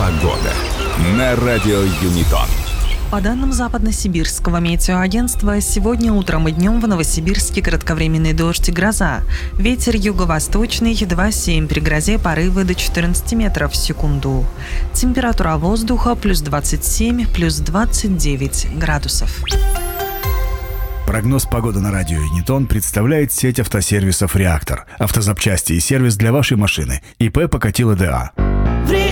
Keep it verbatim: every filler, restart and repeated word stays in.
Погода на радио Юнитон. По данным Западно-Сибирского метеоагентства, сегодня утром и днем в Новосибирске кратковременный дождь и гроза. Ветер юго-восточный два семь, при грозе порывы до четырнадцати метров в секунду. Температура воздуха плюс двадцать семь, плюс двадцать девять градусов. Прогноз погоды на радио Юнитон представляет сеть автосервисов «Реактор». Автозапчасти и сервис для вашей машины. ИП Покатило ДА.